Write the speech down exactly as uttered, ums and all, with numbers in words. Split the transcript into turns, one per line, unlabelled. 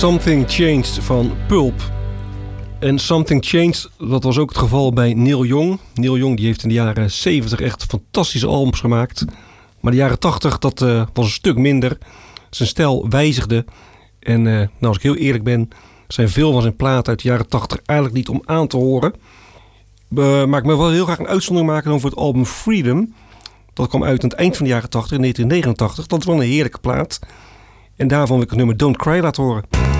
Something Changed van Pulp. En Something Changed, dat was ook het geval bij Neil Young. Neil Young die heeft in de jaren zeventig echt fantastische albums gemaakt. Maar de jaren tachtig, dat uh, was een stuk minder. Zijn stijl wijzigde. En uh, nou, als ik heel eerlijk ben, zijn veel van zijn platen uit de jaren tachtig eigenlijk niet om aan te horen. Uh, maar ik wil wel heel graag een uitzondering maken dan voor het album Freedom. Dat kwam uit aan het eind van de jaren tachtig, in negentien negenentachtig. Dat is wel een heerlijke plaat. En daarvan wil ik het nummer Don't Cry laten horen.